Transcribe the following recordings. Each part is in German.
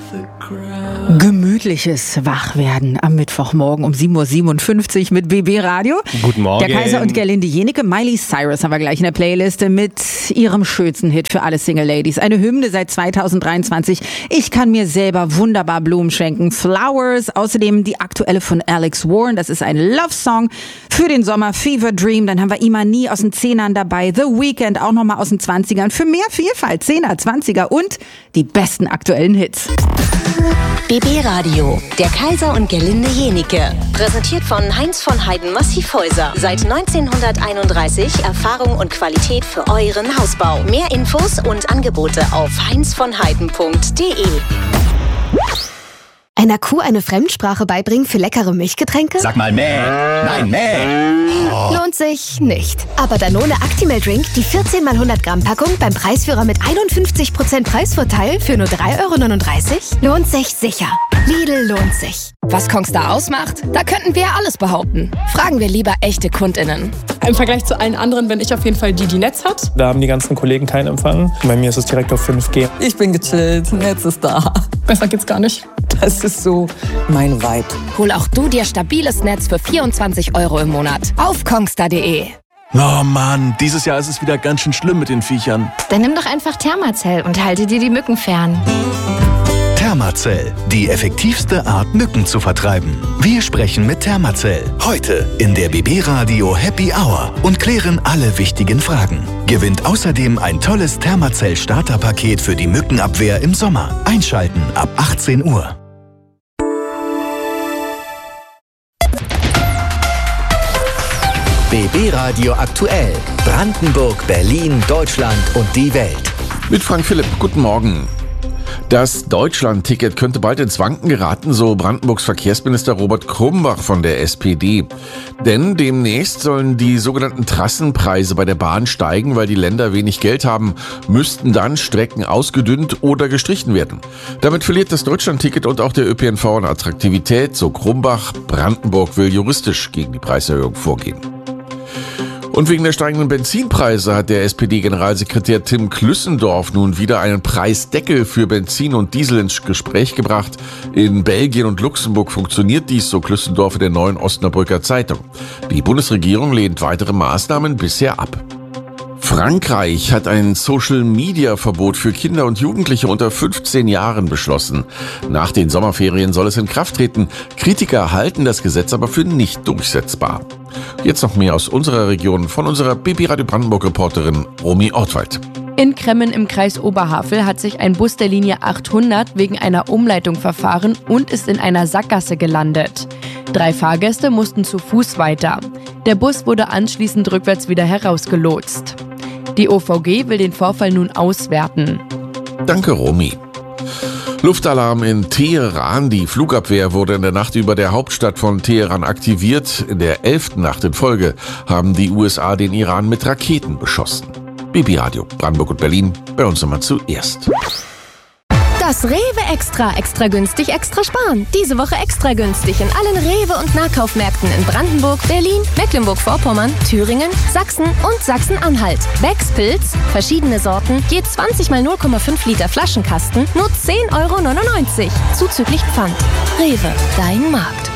Gemütliches Wachwerden am Mittwochmorgen um 7.57 Uhr mit BB Radio. Guten Morgen. Der Kaiser und Gerlinde Jenike. Miley Cyrus haben wir gleich in der Playliste mit ihrem schönsten Hit für alle Single Ladies. Eine Hymne seit 2023. Ich kann mir selber wunderbar Blumen schenken. Flowers. Außerdem die aktuelle von Alex Warren. Das ist ein Love-Song für den Sommer. Fever Dream. Dann haben wir Imani aus den 10ern dabei. The Weeknd auch nochmal aus den 20ern. Für mehr Vielfalt. 10er, 20er und die besten aktuellen Hits. BB Radio, der Kaiser und Gerlinde Jenike. Präsentiert von Heinz von Heiden Massivhäuser. Seit 1931 Erfahrung und Qualität für euren Hausbau. Mehr Infos und Angebote auf heinzvonheiden.de. Einer Kuh eine Fremdsprache beibringen für leckere Milchgetränke? Sag mal mäh. Nein, mäh. Oh. Lohnt sich nicht. Aber Danone Actimel Drink, die 14 x 100 Gramm Packung beim Preisführer mit 51% Preisvorteil für nur 3,39 €? Lohnt sich sicher. Lidl lohnt sich. Was Kongstar ausmacht? Da könnten wir alles behaupten. Fragen wir lieber echte KundInnen. Im Vergleich zu allen anderen bin ich auf jeden Fall die Netz hat. Da haben die ganzen Kollegen keinen Empfang. Bei mir ist es direkt auf 5G. Ich bin gechillt, Netz ist da. Besser geht's gar nicht. Das ist so mein Vibe. Hol auch du dir stabiles Netz für 24 € im Monat. Auf kongstar.de. Oh Mann, dieses Jahr ist es wieder ganz schön schlimm mit den Viechern. Dann nimm doch einfach Thermacell und halte dir die Mücken fern. Thermacell, die effektivste Art, Mücken zu vertreiben. Wir sprechen mit Thermacell. Heute in der BB Radio Happy Hour und klären alle wichtigen Fragen. Gewinnt außerdem ein tolles Thermacell Starterpaket für die Mückenabwehr im Sommer. Einschalten ab 18 Uhr. BB Radio aktuell. Brandenburg, Berlin, Deutschland und die Welt. Mit Frank Philipp, guten Morgen. Das Deutschland-Ticket könnte bald ins Wanken geraten, so Brandenburgs Verkehrsminister Robert Krumbach von der SPD. Denn demnächst sollen die sogenannten Trassenpreise bei der Bahn steigen, weil die Länder wenig Geld haben, müssten dann Strecken ausgedünnt oder gestrichen werden. Damit verliert das Deutschland-Ticket und auch der ÖPNV an Attraktivität, so Krumbach. Brandenburg will juristisch gegen die Preiserhöhung vorgehen. Und wegen der steigenden Benzinpreise hat der SPD-Generalsekretär Tim Klüssendorf nun wieder einen Preisdeckel für Benzin und Diesel ins Gespräch gebracht. In Belgien und Luxemburg funktioniert dies, so Klüssendorf in der Neuen Osnabrücker Zeitung. Die Bundesregierung lehnt weitere Maßnahmen bisher ab. Frankreich hat ein Social-Media-Verbot für Kinder und Jugendliche unter 15 Jahren beschlossen. Nach den Sommerferien soll es in Kraft treten. Kritiker halten das Gesetz aber für nicht durchsetzbar. Jetzt noch mehr aus unserer Region von unserer BB Radio Brandenburg-Reporterin Romy Ortwald. In Kremmen im Kreis Oberhavel hat sich ein Bus der Linie 800 wegen einer Umleitung verfahren und ist in einer Sackgasse gelandet. 3 Fahrgäste mussten zu Fuß weiter. Der Bus wurde anschließend rückwärts wieder herausgelotst. Die OVG will den Vorfall nun auswerten. Danke, Romy. Luftalarm in Teheran. Die Flugabwehr wurde in der Nacht über der Hauptstadt von Teheran aktiviert. In der 11. Nacht in Folge haben die USA den Iran mit Raketen beschossen. BB Radio, Brandenburg und Berlin, bei uns immer zuerst. Das Rewe Extra. Extra günstig, extra sparen. Diese Woche extra günstig in allen Rewe- und Nahkaufmärkten in Brandenburg, Berlin, Mecklenburg-Vorpommern, Thüringen, Sachsen und Sachsen-Anhalt. Becks Pilz, verschiedene Sorten, je 20 x 0,5 Liter Flaschenkasten, nur 10,99 €. Zuzüglich Pfand. Rewe, dein Markt.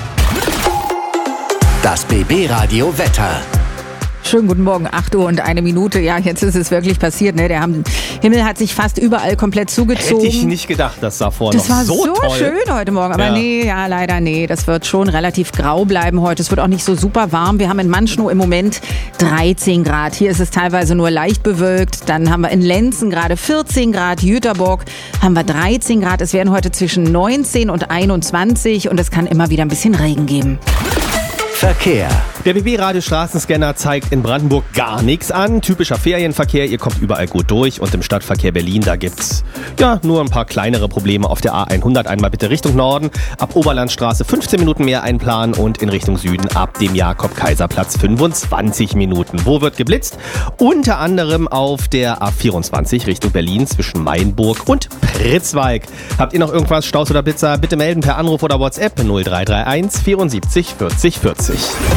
Das BB Radio Wetter. Schönen guten Morgen, 8:01 Uhr. Ja, jetzt ist es wirklich passiert. Ne? Der Himmel hat sich fast überall komplett zugezogen. Hätte ich nicht gedacht, dass davor das noch war so toll. Schön heute Morgen. Aber ja. Leider nee. Das wird schon relativ grau bleiben heute. Es wird auch nicht so super warm. Wir haben in Manschnow im Moment 13 Grad. Hier ist es teilweise nur leicht bewölkt. Dann haben wir in Lenzen gerade 14 Grad. Jüterborg haben wir 13 Grad. Es werden heute zwischen 19 und 21 und es kann immer wieder ein bisschen Regen geben. Verkehr. Der BB-Radio-Straßenscanner zeigt in Brandenburg gar nichts an. Typischer Ferienverkehr, ihr kommt überall gut durch. Und im Stadtverkehr Berlin, da gibt's nur ein paar kleinere Probleme. Auf der A100 einmal bitte Richtung Norden. Ab Oberlandstraße 15 Minuten mehr einplanen und in Richtung Süden ab dem Jakob-Kaiser-Platz 25 Minuten. Wo wird geblitzt? Unter anderem auf der A24 Richtung Berlin zwischen Mainburg und Pritzwalk. Habt ihr noch irgendwas, Staus oder Blitzer? Bitte melden per Anruf oder WhatsApp 0331 74 40 40.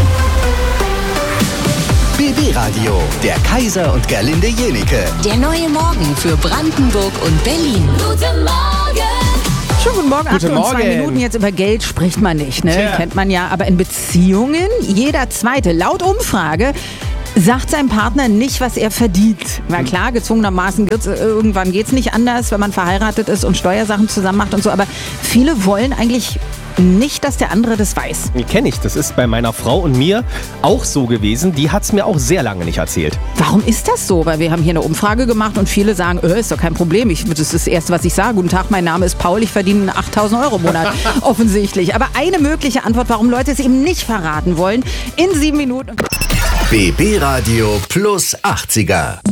BB Radio, der Kaiser und Gerlinde Jenike. Der neue Morgen für Brandenburg und Berlin. Guten Morgen! Morgen, 8 und 2 Minuten. Jetzt über Geld spricht man nicht, ne? Kennt man ja. Aber in Beziehungen, jeder Zweite, laut Umfrage, sagt seinem Partner nicht, was er verdient. Na klar, gezwungenermaßen irgendwann geht's nicht anders, wenn man verheiratet ist und Steuersachen zusammen macht und so. Aber viele wollen eigentlich nicht, dass der andere das weiß. Kenne ich. Das ist bei meiner Frau und mir auch so gewesen. Die hat es mir auch sehr lange nicht erzählt. Warum ist das so? Weil wir haben hier eine Umfrage gemacht und viele sagen, ist doch kein Problem. Das ist das Erste, was ich sage. Guten Tag, mein Name ist Paul, ich verdiene 8.000 Euro im Monat. Offensichtlich. Aber eine mögliche Antwort, warum Leute es eben nicht verraten wollen, in 7 Minuten. BB Radio plus 80er.